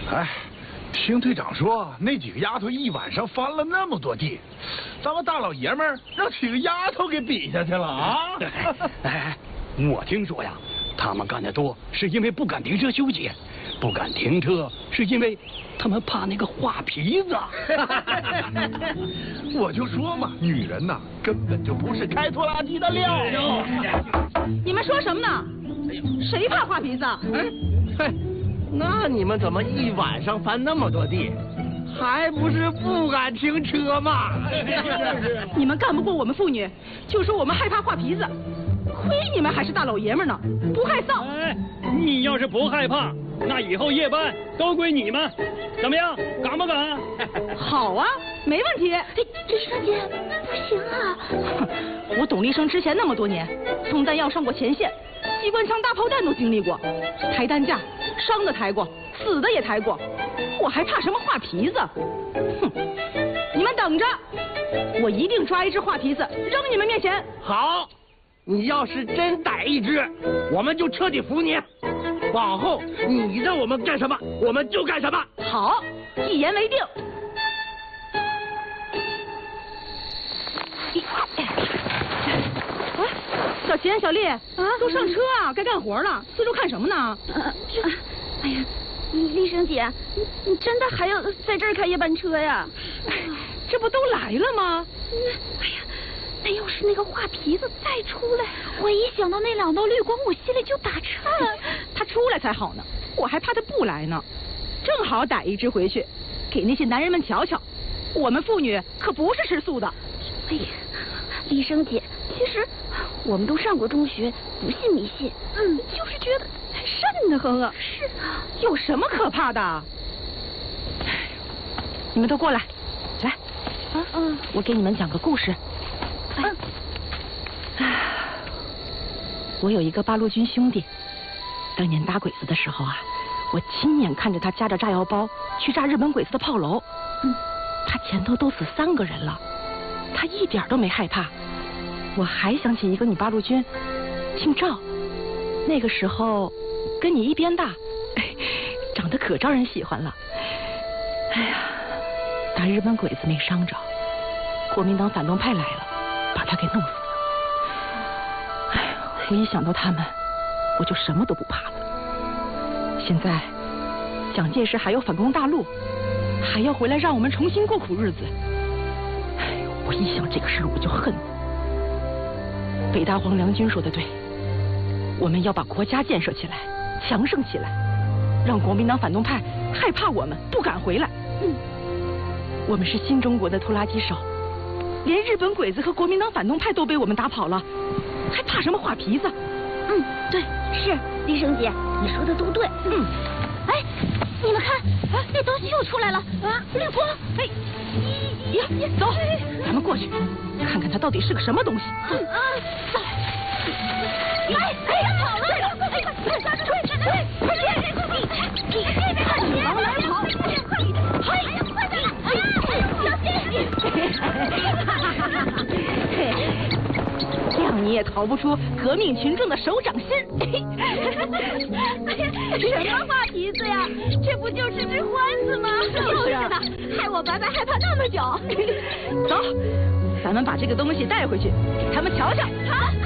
哎，听队长说，那几个丫头一晚上翻了那么多地，咱们大老爷们儿让几个丫头给比下去了啊！ 哎，我听说呀，他们干的多是因为不敢停车休息，不敢停车是因为他们怕那个画皮子。 我就说嘛，女人呐，根本就不是开拖拉机的料。 你们说什么呢？谁怕画皮子？ 嘿，那你们怎么一晚上翻那么多地，还不是不敢停车吗？ 你们干不过我们妇女，就说我们害怕画皮子，亏你们还是大老爷们呢，不害臊。 哎，你要是不害怕，那以后夜班都归你们，怎么样？敢不敢？ 好啊，没问题。 李生姐，不行啊！ 我董立生之前那么多年，送弹药上过前线，机关枪、大炮弹都经历过，抬担架，伤的抬过，死的也抬过，我还怕什么画皮子？哼！你们等着，我一定抓一只画皮子扔你们面前。 好，你要是真逮一只，我们就彻底服你。往后你让我们干什么，我们就干什么。 好，一言为定。小秦、小丽啊，都上车啊，该干活了。四周看什么呢？ 哎呀，丽生姐，你真的还要在这儿开夜班车呀？ 这不都来了吗？ 哎呀，那要是那个画皮子再出来，我一想到那2道绿光，我心里就打颤。 他出来才好呢，我还怕他不来呢。正好逮一只回去，给那些男人们瞧瞧，我们妇女可不是吃素的。 哎呀，丽生姐，其实我们都上过中学，不信迷信。就是觉得瘆得慌啊。是啊， 有什么可怕的？你们都过来，来，我给你们讲个故事。我有一个八路军兄弟，当年打鬼子的时候啊，我亲眼看着他夹着炸药包去炸日本鬼子的炮楼。他前头都死3个人了，他一点都没害怕。我还想起一个女八路军，姓赵，那个时候跟你一边大，长得可招人喜欢了。哎呀，打日本鬼子没伤着，国民党反动派来了，把他给弄死了。哎呀，我一想到他们，我就什么都不怕了。现在蒋介石还有反攻大陆，还要回来让我们重新过苦日子。哎，我一想这个事我就恨。北大荒梁军说的对，我们要把国家建设起来，强盛起来，让国民党反动派害怕我们，不敢回来。我们是新中国的拖拉机手，连日本鬼子和国民党反动派都被我们打跑了，还怕什么画皮子？ 对，是丽生姐，你说的都对。哎，你们看，那东西又出来了绿光。 走，咱们过去看看它到底是个什么东西。走。 跑了！快抓住快点！你往哪跑？快点！ 这样你也逃不出革命群众的手掌心。 什么画皮子呀？这不就是只獾子吗？就是的，害我白白害怕那么久。 走，咱们把这个东西带回去，给他们瞧瞧。好。